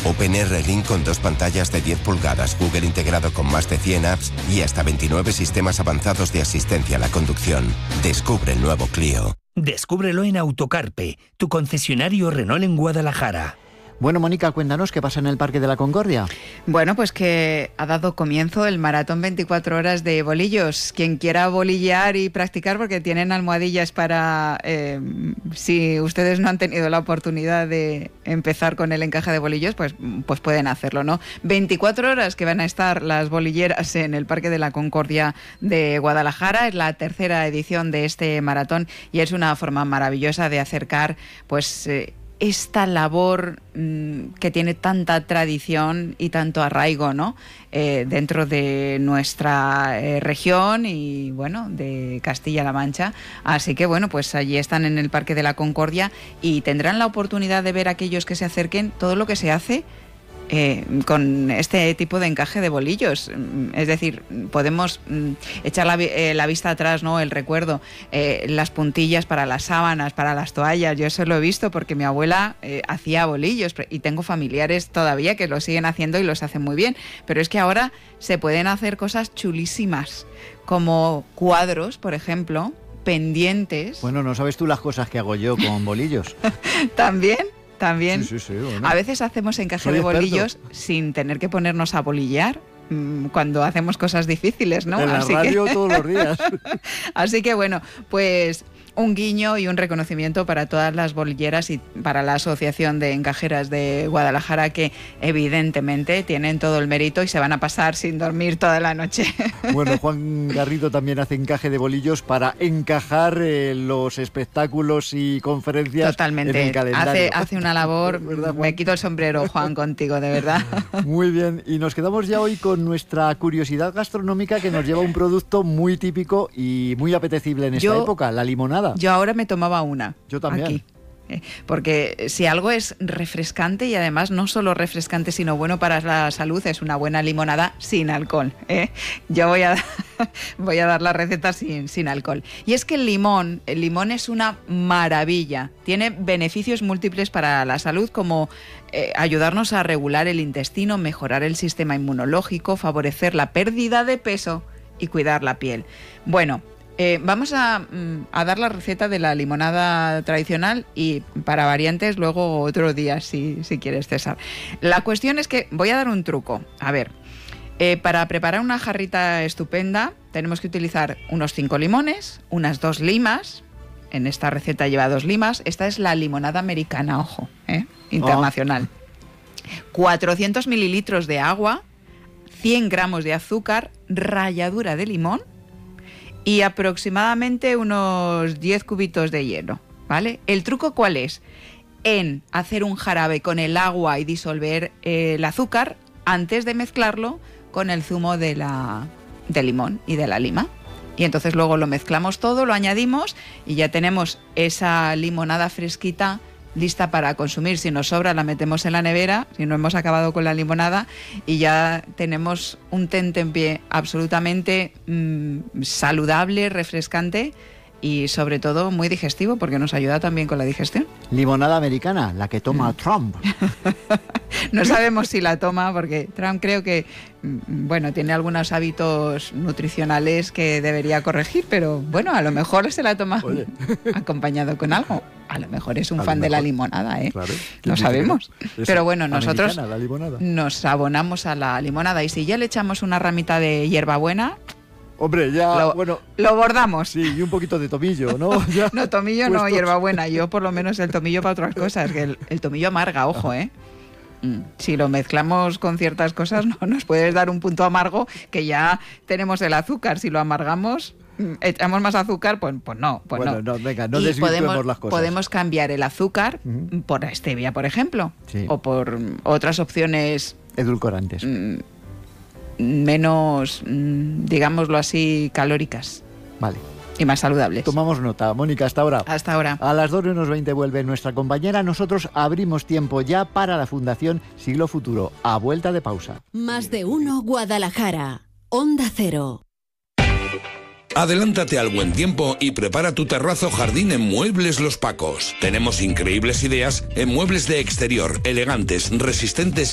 OpenR Link con 2 pantallas de 10 pulgadas, Google integrado con más de 100 apps y hasta 29 sistemas avanzados de asistencia a la conducción. Descubre el nuevo Clio. Descúbrelo en Autocarpe, tu concesionario Renault en Guadalajara. Bueno, Mónica, cuéntanos qué pasa en el Parque de la Concordia. Bueno, pues que ha dado comienzo el maratón 24 horas de bolillos. Quien quiera bolillear y practicar, porque tienen almohadillas para, si ustedes no han tenido la oportunidad de empezar con el encaje de bolillos, pues pueden hacerlo, ¿no? 24 horas que van a estar las bolilleras en el Parque de la Concordia de Guadalajara. Es la tercera edición de este maratón y es una forma maravillosa de acercar, pues, esta labor que tiene tanta tradición y tanto arraigo, ¿no? Dentro de nuestra región y, bueno, de Castilla-La Mancha. Así que, bueno, pues allí están en el Parque de la Concordia y tendrán la oportunidad de ver a aquellos que se acerquen todo lo que se hace con este tipo de encaje de bolillos. Es decir, podemos echar la vista atrás, ¿no? El recuerdo, las puntillas para las sábanas, para las toallas. Yo eso lo he visto porque mi abuela hacía bolillos y tengo familiares todavía que lo siguen haciendo y los hacen muy bien. Pero es que ahora se pueden hacer cosas chulísimas, como cuadros, por ejemplo, pendientes. Bueno, no sabes tú las cosas que hago yo con bolillos. También. Sí, bueno. A veces hacemos encaje de bolillos sin tener que ponernos a bolillar cuando hacemos cosas difíciles, ¿no? En la radio todos los días. Así que, bueno, pues un guiño y un reconocimiento para todas las bolilleras y para la Asociación de Encajeras de Guadalajara, que evidentemente tienen todo el mérito y se van a pasar sin dormir toda la noche. Bueno, Juan Garrido también hace encaje de bolillos para encajar los espectáculos y conferencias. Totalmente. En el calendario. Hace una labor. ¿Verdad, Juan? Me quito el sombrero, Juan, contigo, de verdad. Muy bien, y nos quedamos ya hoy con nuestra curiosidad gastronómica, que nos lleva a un producto muy típico y muy apetecible en esta época, la limonada. Yo ahora me tomaba una. Yo también. Aquí. Porque si algo es refrescante, y además no solo refrescante sino bueno para la salud, es una buena limonada sin alcohol. Yo voy a dar la receta sin alcohol. Y es que el limón es una maravilla. Tiene beneficios múltiples para la salud, como ayudarnos a regular el intestino, mejorar el sistema inmunológico, favorecer la pérdida de peso y cuidar la piel. Bueno, vamos a dar la receta de la limonada tradicional y para variantes luego otro día si quieres, César. La cuestión es que voy a dar un truco. A ver, para preparar una jarrita estupenda tenemos que utilizar unos 5 limones, unas 2 limas. En esta receta lleva 2 limas. Esta es la limonada americana, ojo, internacional. 400 mililitros de agua, 100 gramos de azúcar, ralladura de limón y aproximadamente unos 10 cubitos de hielo, ¿vale? ¿El truco cuál es? En hacer un jarabe con el agua y disolver el azúcar antes de mezclarlo con el zumo de limón y de la lima. Y entonces luego lo mezclamos todo, lo añadimos y ya tenemos esa limonada fresquita lista para consumir. Si nos sobra la metemos en la nevera, si no hemos acabado con la limonada, y ya tenemos un tentempié absolutamente saludable, refrescante y sobre todo muy digestivo, porque nos ayuda también con la digestión. Limonada americana, la que toma Trump. No sabemos si la toma, porque Trump creo que, bueno, tiene algunos hábitos nutricionales que debería corregir, pero bueno, a lo mejor se la toma acompañado con algo. A lo mejor es un fan de la limonada, ¿eh? Claro, no sabemos. Pero bueno, nosotros la nos abonamos a la limonada y si ya le echamos una ramita de hierbabuena... Hombre, ya, lo bordamos. Sí, y un poquito de tomillo, ¿no? Ya no, tomillo puestos. No, hierbabuena. Yo por lo menos el tomillo para otras cosas, que el tomillo amarga, ojo, ¿eh? Si lo mezclamos con ciertas cosas, no nos puedes dar un punto amargo, que ya tenemos el azúcar. Si lo amargamos, echamos más azúcar, pues no. No, venga, no desvirtuemos las cosas. Podemos cambiar el azúcar por stevia, por ejemplo, o por otras opciones edulcorantes. Menos, digámoslo así, calóricas. Vale. Y más saludables. Tomamos nota. Mónica, hasta ahora. Hasta ahora. A las 2:20 vuelve nuestra compañera. Nosotros abrimos tiempo ya para la Fundación Siglo Futuro. A vuelta de pausa. Más de uno Guadalajara. Onda Cero. Adelántate al buen tiempo y prepara tu terrazo jardín en Muebles Los Pacos. Tenemos increíbles ideas en muebles de exterior, elegantes, resistentes